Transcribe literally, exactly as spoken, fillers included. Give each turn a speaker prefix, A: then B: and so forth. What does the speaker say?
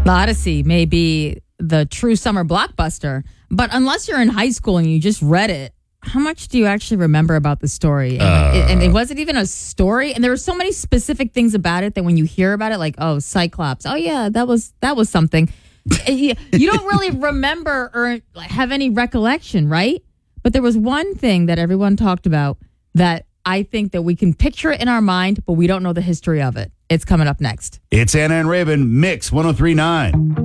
A: The Odyssey may be the true summer blockbuster, but unless you're in high school and you just read it, how much do you actually remember about the story? And,
B: Uh,
A: it, and it wasn't even a story. And there were so many specific things about it that when you hear about it, like, oh, Cyclops. Oh, yeah, that was that was something. you, you don't really remember or have any recollection, right? But there was one thing that everyone talked about that I think that we can picture it in our mind, but we don't know the history of it. It's coming up next.
B: It's Anna and Raven, Mix one oh three point nine.